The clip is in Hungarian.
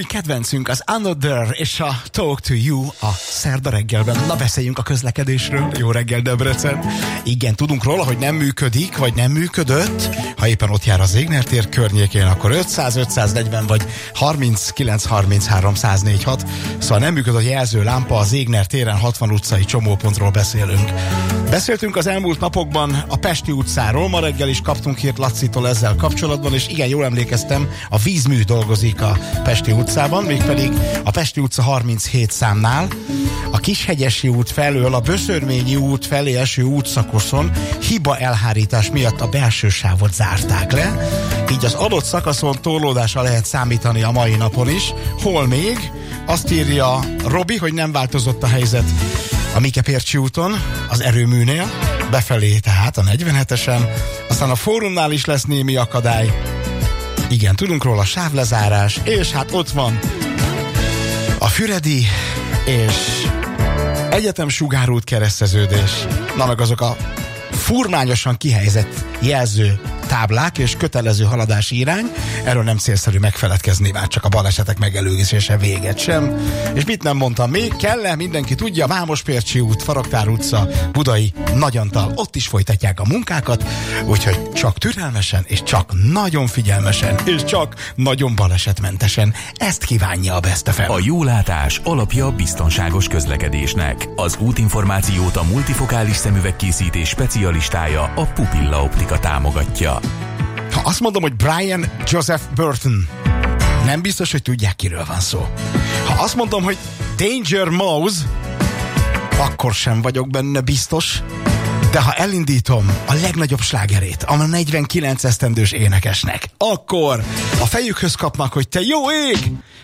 kedvencünk az Another és a Talk to You a szerda reggelben. Na, beszéljünk a közlekedésről. Jó reggel, Debrecen. Igen, tudunk róla, hogy nem működik, vagy nem működött. Ha éppen ott jár az Égner tér környékén, akkor 500, 540 vagy 39 33 104.6. Szóval nem működött a jelzőlámpa az Égner téren, 60 utcai csomópontról beszélünk. Beszéltünk az elmúlt napokban a Pesti utcáról, ma reggel is kaptunk hírt Lacitól ezzel kapcsolatban, és igen, jól emlékeztem, a vízmű dolgozik a Pesti utcában, mégpedig a Pesti utca 37 számnál, a Kishegyesi út felől a Böszörményi út felé eső útszakaszon hiba elhárítás miatt a belső sávot zárták le, így az adott szakaszon torlódásra lehet számítani a mai napon is. Hol még? Azt írja Robi, hogy nem változott a helyzet a Mikepércsi úton, az erőműnél, befelé tehát a 47-esen, aztán a Fórumnál is lesz némi akadály. Igen, tudunk róla, sávlezárás, és hát ott van a Füredi és Egyetem sugárút kereszteződés. Na meg azok a furmányosan kihelyezett jelző táblák és kötelező haladási irány, erről nem célszerű megfeledkezni, már csak a balesetek megelőzése véget sem. És mit nem mondtam még? Kell-e? Mindenki tudja, Vámospércsi út, Faragtár utca, Budai Nagyantal, ott is folytatják a munkákat, úgyhogy csak türelmesen, és csak nagyon figyelmesen, és csak nagyon balesetmentesen. Ezt kívánja a Best FM. A jólátás alapja a biztonságos közlekedésnek. Az útinformációt a multifokális szemüvegkészítés specialistája, a Pupilla Optika támogatja. Ha azt mondom, hogy Brian Joseph Burton, nem biztos, hogy tudják, kiről van szó. Ha azt mondom, hogy Danger Mouse, akkor sem vagyok benne biztos, de ha elindítom a legnagyobb slágerét, a 49 esztendős énekesnek, akkor a fejükhöz kapnak, hogy te jó ég!